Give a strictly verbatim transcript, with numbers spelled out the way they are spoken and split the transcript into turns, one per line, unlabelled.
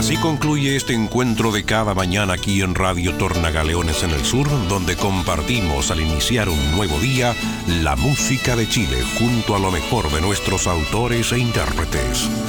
Así concluye este encuentro de cada mañana aquí en Radio Tornagaleones en el Sur, donde compartimos al iniciar un nuevo día la música de Chile junto a lo mejor de nuestros autores e intérpretes.